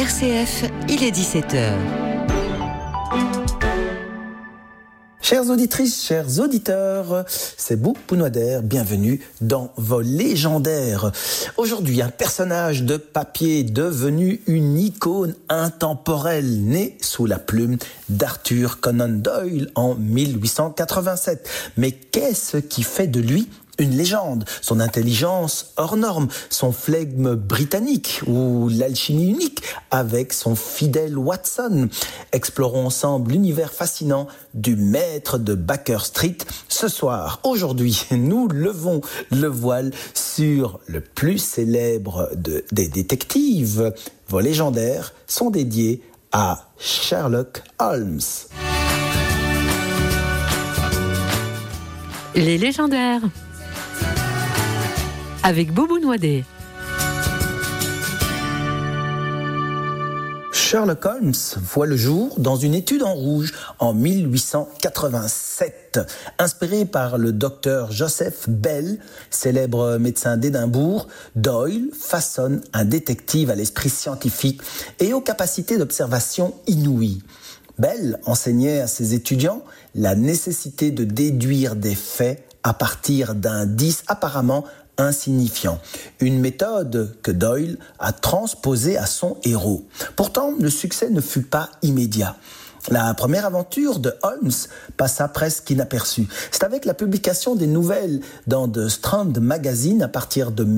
RCF, il est 17h. Chères auditrices, chers auditeurs, c'est Bou Pounouader, bienvenue dans vos légendaires. Aujourd'hui, un personnage de papier devenu une icône intemporelle, né sous la plume d'Arthur Conan Doyle en 1887. Mais qu'est-ce qui fait de lui une légende? Son intelligence hors norme, son flegme britannique ou l'alchimie unique avec son fidèle Watson. Explorons ensemble l'univers fascinant du maître de Baker Street. Ce soir, aujourd'hui, nous levons le voile sur le plus célèbre des détectives. Vos légendaires sont dédiés à Sherlock Holmes. Les légendaires avec Bou Pounouader. Sherlock Holmes voit le jour dans une étude en rouge en 1887. Inspiré par le docteur Joseph Bell, célèbre médecin d'Édimbourg, Doyle façonne un détective à l'esprit scientifique et aux capacités d'observation inouïes. Bell enseignait à ses étudiants la nécessité de déduire des faits à partir d'indices apparemment insignifiant. Une méthode que Doyle a transposée à son héros. Pourtant, le succès ne fut pas immédiat. La première aventure de Holmes passa presque inaperçue. C'est avec la publication des nouvelles dans The Strand Magazine à partir de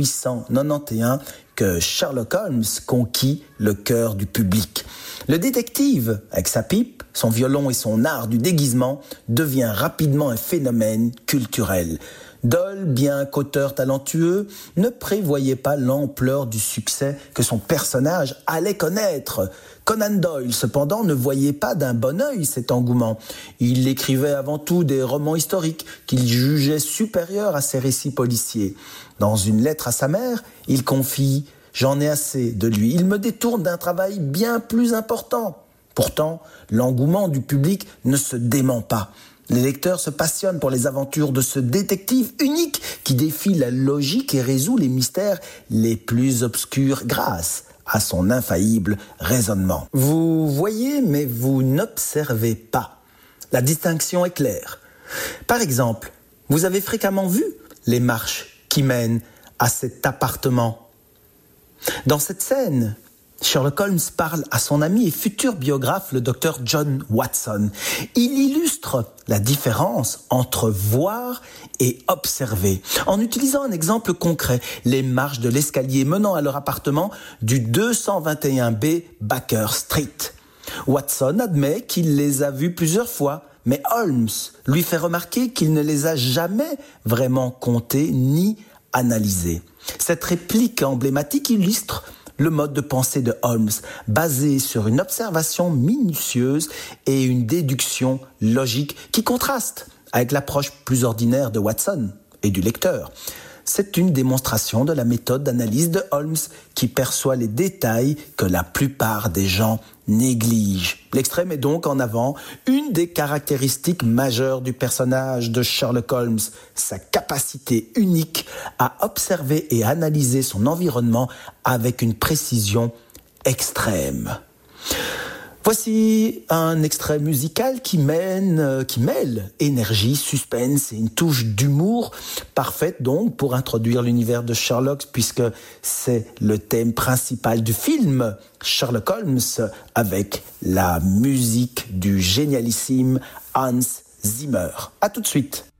1891 que Sherlock Holmes conquit le cœur du public. Le détective, avec sa pipe, son violon et son art du déguisement, devient rapidement un phénomène culturel. Doyle, bien qu'auteur talentueux, ne prévoyait pas l'ampleur du succès que son personnage allait connaître. Conan Doyle, cependant, ne voyait pas d'un bon œil cet engouement. Il écrivait avant tout des romans historiques qu'il jugeait supérieurs à ses récits policiers. Dans une lettre à sa mère, il confie « J'en ai assez de lui, il me détourne d'un travail bien plus important ». Pourtant, l'engouement du public ne se dément pas. Les lecteurs se passionnent pour les aventures de ce détective unique qui défie la logique et résout les mystères les plus obscurs grâce à son infaillible raisonnement. Vous voyez, mais vous n'observez pas. La distinction est claire. Par exemple, vous avez fréquemment vu les marches qui mènent à cet appartement. Dans cette scène, Sherlock Holmes parle à son ami et futur biographe, le docteur John Watson. Il illustre la différence entre voir et observer, en utilisant un exemple concret, les marches de l'escalier menant à leur appartement du 221B Baker Street. Watson admet qu'il les a vues plusieurs fois, mais Holmes lui fait remarquer qu'il ne les a jamais vraiment comptées ni analysées. Cette réplique emblématique illustre le mode de pensée de Holmes, basé sur une observation minutieuse et une déduction logique qui contraste avec l'approche plus ordinaire de Watson et du lecteur. C'est une démonstration de la méthode d'analyse de Holmes qui perçoit les détails que la plupart des gens négligent. L'extrait met donc en avant une des caractéristiques majeures du personnage de Sherlock Holmes, sa capacité unique à observer et analyser son environnement avec une précision extrême. Voici un extrait musical qui mêle énergie, suspense et une touche d'humour parfaite donc pour introduire l'univers de Sherlock puisque c'est le thème principal du film Sherlock Holmes avec la musique du génialissime Hans Zimmer. À tout de suite.